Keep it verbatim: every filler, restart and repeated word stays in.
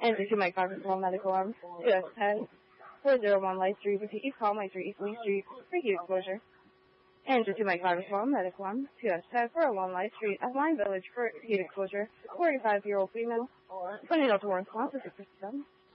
Enter to my Congresswell Medical Arm, two S ten, four zero one Light Street, repeat, call my three East Lee Street, for heat exposure. Enter to my Congresswell Medical Arm, two S ten, four oh one Light Street, at Line Village, for heat exposure, forty-five-year-old female, twenty to one response, six percent.